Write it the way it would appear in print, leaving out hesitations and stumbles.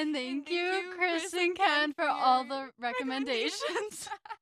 And thank you, Chris and Ken, for all the recommendations.